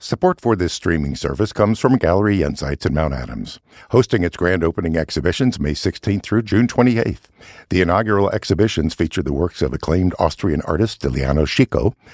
Support for this streaming service comes from Gallery Insights in Mount Adams, hosting its grand opening exhibitions May 16th through June 28th. The inaugural exhibitions feature the works of acclaimed Austrian artist Liliano Chico